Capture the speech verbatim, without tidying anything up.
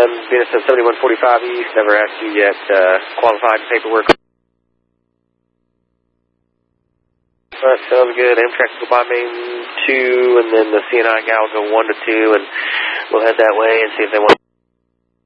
Um, Venus at seventy-one forty-five East, never asked you yet, uh, qualified paperwork. Alright, sounds good. Amtrak will go by main two, and then the C N I gal will go one to two, and we'll head that way and see if they want